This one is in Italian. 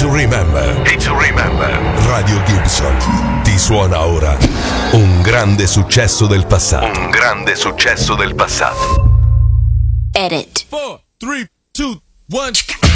to remember. Hit to remember. Radio Gibson ti suona ora un grande successo del passato. Un grande successo del passato. Edit. 4, 3, 2, 1.